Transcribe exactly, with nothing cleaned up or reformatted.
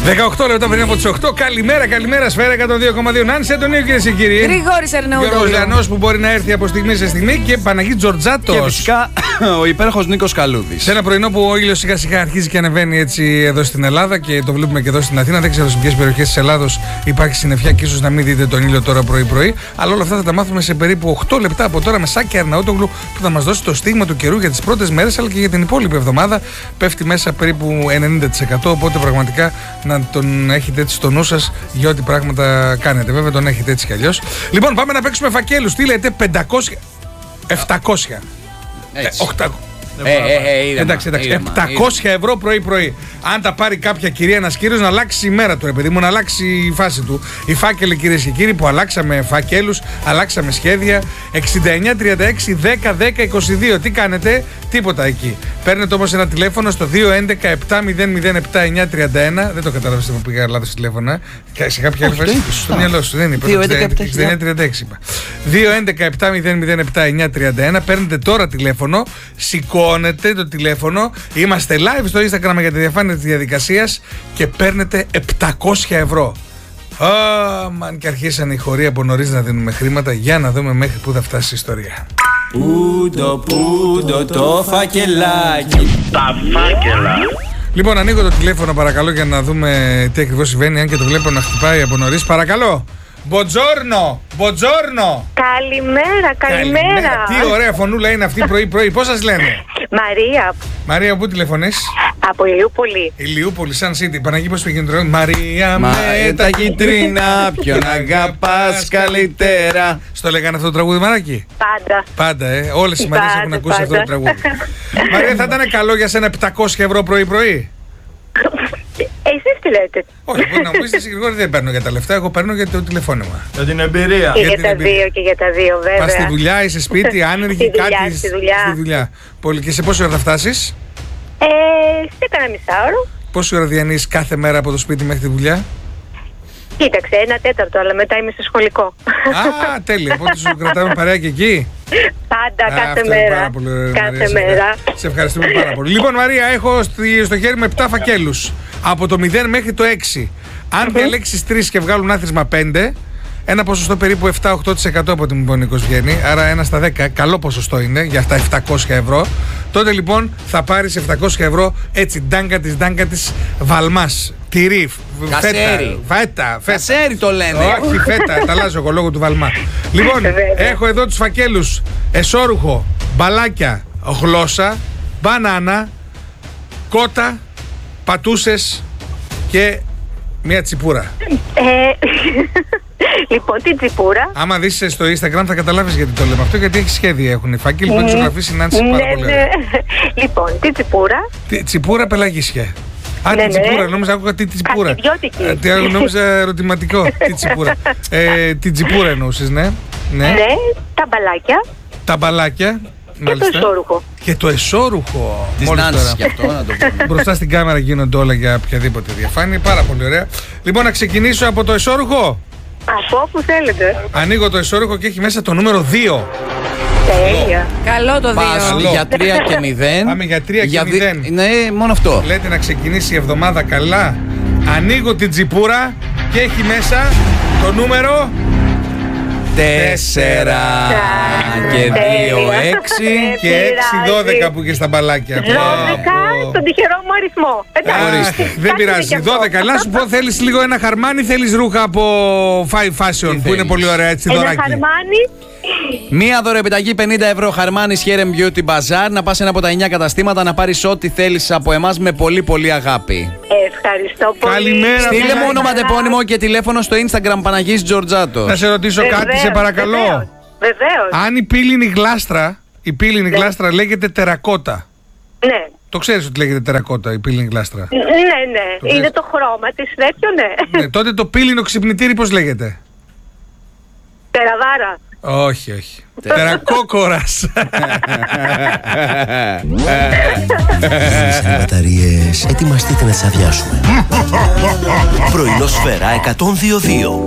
δεκαοκτώ λεπτά πριν από τις οκτώ. Καλημέρα, καλημέρα, Σφαίρα εκατόν δύο κόμμα δύο. Νάνση Αντωνίου, κυρίες και κύριοι. Γρηγόρης Αρναούτογλου. Γιώργος Ζανός που μπορεί να έρθει από στιγμή σε στιγμή και Παναγί Τζορτζάτος. Και φυσικά ο υπέροχος Νίκος Καλούδης. Σε ένα πρωινό που ο ήλιος σιγά σιγά αρχίζει και ανεβαίνει έτσι εδώ στην Ελλάδα και το βλέπουμε και εδώ στην Αθήνα. Δεν ξέρω σε ποιες περιοχές της Ελλάδος υπάρχει συννεφιά και ίσως να μην δείτε τον ήλιο τώρα πρωί-πρωί. Αλλά όλα αυτά θα τα μάθουμε σε περίπου οκτώ λεπτά από τώρα με Σάκη Αρναούτογλου που θα μας δώσει το στίγμα του καιρού για τις πρώτες μέρες αλλά και για την υπόλοιπη εβδομάδα. Πέφτει μέσα περίπου ενενήντα τοις εκατό. Οπότε πραγματικά να τον έχετε έτσι στο νου σας για ό,τι πράγματα κάνετε. Βέβαια τον έχετε έτσι κι αλλιώς. Λοιπόν, πάμε να παίξουμε φακέλους. Τι λέτε, πεντακόσια, επτακόσια, οκτακόσια. Ε, ε, ε, είδαμε, εντάξει, εντάξει. είδαμε, επτακόσια ευρώ πρωί-πρωί. Αν τα πάρει κάποια κυρία, ένας κύριος, να αλλάξει η μέρα του, ρε παιδί μου, να αλλάξει η φάση του. Οι φάκελοι, κυρίες και κύριοι, που αλλάξαμε φακέλους, αλλάξαμε σχέδια. εξήντα εννιά τριάντα έξι δέκα δέκα είκοσι δύο. Τι κάνετε, τίποτα εκεί. Παίρνετε όμως ένα τηλέφωνο στο δύο έντεκα επτά μηδέν μηδέν επτά εννιά τριάντα ένα. Δεν το κατάλαβες που πήγα λάθος τηλέφωνα. Σε κάποια άλλη φάση. Στο μυαλό σου δεν είπα. εξήντα εννιά τριάντα έξι είπα. δύο έντεκα επτά μηδέν μηδέν επτά εννιά τριάντα ένα. Παίρνετε τώρα τηλέφωνο. Σηκώνετε το τηλέφωνο. Είμαστε live στο Instagram για τη διαφάνεια της διαδικασίας και παίρνετε επτακόσια ευρώ. Αμαν και αρχίσαν οι χωροί από νωρίς να δίνουμε χρήματα. Για να δούμε μέχρι πού θα φτάσει η ιστορία. Πούντο, πούντο το φακελάκι. Τα φάκελα. Λοιπόν, ανοίγω το τηλέφωνο παρακαλώ για να δούμε τι ακριβώς συμβαίνει. Αν και το βλέπω να χτυπάει από νωρίς. Παρακαλώ. Μποτζόρνο, μποτζόρνο. Καλημέρα, καλημέρα. Τι ωραία φωνούλα είναι αυτή πρωί-πρωί. Πώς σας λένε? Μαρία. Μαρία, πού τηλεφωνείς? Από Ηλιούπολη. Ηλιούπολη, σαν City. Παναγί, πώς πήγαινε το Μαρία Μα με τα κίτρινα, ποιον αγαπάς καλύτερα. Στο λέγανε αυτό το τραγούδι, Μαράκι? Πάντα. Πάντα, ε. Όλες οι Μαρίες Πάντα, έχουν ακούσει πάντα. αυτό το τραγούδι. Μαρία, θα ήταν καλό για σένα επτακόσια ευρώ πρωί-πρωί? Εσείς τι λέτε? Όχι, μπορεί να μου πεις, εσύ Γρηγόρη, δεν παίρνω για τα λεφτά, εγώ παίρνω για το τηλεφώνημα. Για την εμπειρία. Και για για την τα εμπειρία. δύο και για τα δύο, βέβαια. Πας στη δουλειά, είσαι σπίτι, άνεργη, Στη δουλειά, κάτι. στη δουλειά. Στη δουλειά. Πολύ. Και σε πόση ώρα θα φτάσεις? Ε, σε κανένα μισάωρο. Πόση ώρα διανύεις κάθε μέρα από το σπίτι μέχρι τη δουλειά? Κοίταξε, ένα τέταρτο, αλλά μετά είμαι στο σχολικό. Α, τέλεια. Οπότε σου κρατάμε παρέα και εκεί. Πάντα, Α, κάθε αυτό είναι μέρα. πάρα πολύ ωραίο, Κάθε Μαρία, σε μέρα. ευχα- Σε ευχαριστούμε πάρα πολύ. Λοιπόν, Μαρία, έχω στη- στο χέρι μου επτά φακέλους. Από το μηδέν μέχρι το έξι. Αν διαλέξεις τρεις και βγάλουν άθροισμα πέντε, ένα ποσοστό περίπου επτά με οκτώ τοις εκατό από την Μόνικος βγαίνει. Άρα ένα στα δέκα, καλό ποσοστό είναι για αυτά επτακόσια ευρώ. Τότε λοιπόν θα πάρεις επτακόσια ευρώ έτσι ντάγκα της ντάγκα της βαλμάς. Τυρί, φέτα, Κασέρι. φέτα, φέτα. Κασέρι το λένε. Όχι, φέτα, τα αλλάζω εγώ λόγω του βαλμά. Λοιπόν, Βέβαια. έχω εδώ τους φακέλους. Εσώρουχο, μπαλάκια, γλώσσα, μπανάνα, κότα, πατούσες και μια τσιπούρα. Ε, λοιπόν, την τσιπούρα. Άμα δεις στο Instagram θα καταλάβεις γιατί το λέμε αυτό, γιατί έχει σχέδια έχουν οι φάκελοι που έχει ζωγραφίσει η Νάνση πάρα Ναι, πολύ ναι. ωραία. Λοιπόν, την τσιπούρα. Τι- Τσιπούρα πελαγίσια. Α, Ναι, την ναι. τσιπούρα, νόμιζα άκουγα τι τσιπούρα. Κασιδιώτικη. Ε, τι άλλο, νόμιζα ερωτηματικό. Τι τσιπούρα. Ε, την τσιπούρα εννοούσες, ναι. ναι. Ναι, τα μπαλάκια Τα μπαλάκια. και το εσώρουχο. Και το εσώρουχο. Της Μόλις Νάνσης τώρα. γι' αυτό να το πούμε. Μπροστά στην κάμερα γίνονται όλα για οποιαδήποτε διαφάνεια. Πάρα πολύ ωραία. Λοιπόν, να ξεκινήσω από το εσώρουχο. Από όπου θέλετε. Ανοίγω το εσώρουχο και έχει μέσα το νούμερο δύο. Τέλεια. Καλό το Πας δύο. για τρία και μηδέν. Πάμε για τρία και δι- μηδέν. Ναι, μόνο αυτό. Λέτε να ξεκινήσει η εβδομάδα καλά. Ανοίγω την τσιπούρα και έχει μέσα το νούμερο. Τέσσερα και δύο, Τέλεια. έξι. Και έξι δώδεκα που είχε στα μπαλάκια. δώδεκα στον τυχερό μου αριθμό. Εντάξει. Αχ, δεν Κάτι πειράζει. και αυτό. δώδεκα. Να σου πω, θέλεις λίγο ένα χαρμάνι, θέλεις ρούχα από Five Fashion που είναι θέλεις? πολύ ωραία έτσι Ένα δωράκι. χαρμάνι. Μία δωρεοπιταγή πενήντα ευρώ Χαρμάνι Hair and Beauty Bazaar. Να πας ένα από τα εννιά καταστήματα να πάρεις ό,τι θέλεις από εμάς με πολύ πολύ αγάπη. Ευχαριστώ πολύ. Καλημέρα. Στείλε Φιλάκια. μου όνομα, τεπώνυμο και τηλέφωνο στο Instagram Παναγής Τζορτζάτος. Να σε ρωτήσω κάτι, Βεβαίως, σε παρακαλώ. βεβαίως, Βεβαίως. Αν η πύληνη γλάστρα, η πύληνη Ναι. γλάστρα λέγεται τερακότα. Ναι. Το ξέρεις ότι λέγεται τερακότα η πύληνη γλάστρα. Ναι, ναι. ξέρεις. Είναι το χρώμα της τέτοιο, ναι. Ναι, τότε το πύληνο ξυπνητήρι πώς λέγεται? Τεραβάρα. Όχι, όχι. Τερακόκορας. Στις μπαταρίες ετοιμαστείτε να τις αδειάσουμε. Πρωινό Σφαίρα εκατόν δύο δύο.